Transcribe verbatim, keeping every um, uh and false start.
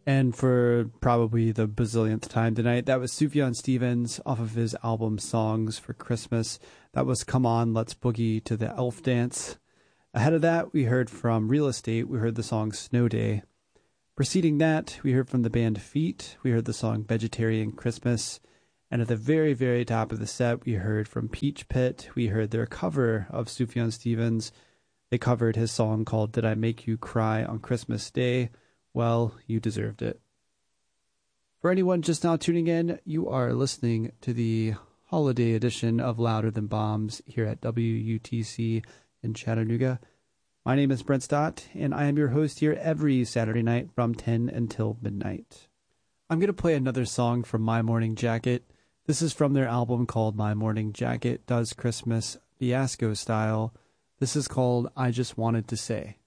And for probably the bazillionth time tonight, that was Sufjan Stevens off of his album Songs for Christmas. That was Come On, Let's Boogie to the Elf Dance. Ahead of that, we heard from Real Estate. We heard the song Snow Day. Preceding that, we heard from the band Feet. We heard the song Vegetarian Christmas. And at the very, very top of the set, we heard from Peach Pit. We heard their cover of Sufjan Stevens. They covered his song called Did I Make You Cry on Christmas Day? Well, you deserved it. For anyone just now tuning in, you are listening to the holiday edition of Louder Than Bombs here at W U T C in Chattanooga. My name is Brent Stott, and I am your host here every Saturday night from ten until midnight. I'm going to play another song from My Morning Jacket. This is from their album called My Morning Jacket Does Christmas Fiasco Style. This is called I Just Wanted to Say.